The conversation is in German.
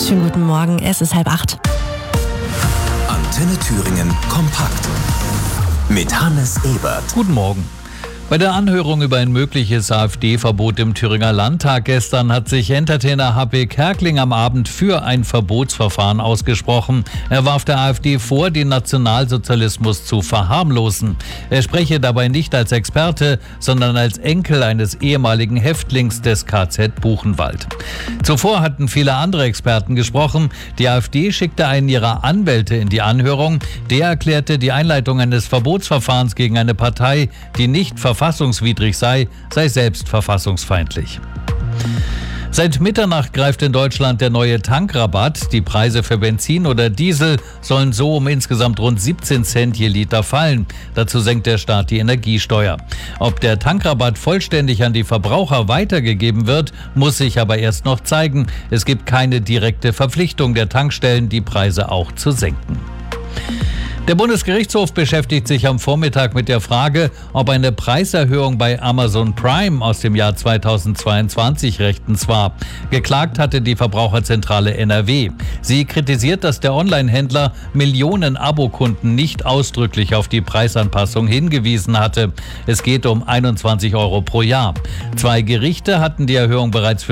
Schönen guten Morgen, es ist 7:30. Antenne Thüringen kompakt mit Hannes Ebert. Guten Morgen. Bei der Anhörung über ein mögliches AfD-Verbot im Thüringer Landtag gestern hat sich Entertainer H.P. Kerkeling am Abend für ein Verbotsverfahren ausgesprochen. Er warf der AfD vor, den Nationalsozialismus zu verharmlosen. Er spreche dabei nicht als Experte, sondern als Enkel eines ehemaligen Häftlings des KZ Buchenwald. Zuvor hatten viele andere Experten gesprochen. Die AfD schickte einen ihrer Anwälte in die Anhörung. Der erklärte, die Einleitung eines Verbotsverfahrens gegen eine Partei, die nicht verfassungswidrig sei selbst verfassungsfeindlich. Seit Mitternacht greift in Deutschland der neue Tankrabatt. Die Preise für Benzin oder Diesel sollen so um insgesamt rund 17 Cent je Liter fallen. Dazu senkt der Staat die Energiesteuer. Ob der Tankrabatt vollständig an die Verbraucher weitergegeben wird, muss sich aber erst noch zeigen. Es gibt keine direkte Verpflichtung der Tankstellen, die Preise auch zu senken. Der Bundesgerichtshof beschäftigt sich am Vormittag mit der Frage, ob eine Preiserhöhung bei Amazon Prime aus dem Jahr 2022 rechtens war. Geklagt hatte die Verbraucherzentrale NRW. Sie kritisiert, dass der Onlinehändler Millionen Abokunden nicht ausdrücklich auf die Preisanpassung hingewiesen hatte. Es geht um 21 € pro Jahr. 2 Gerichte hatten die Erhöhung bereits für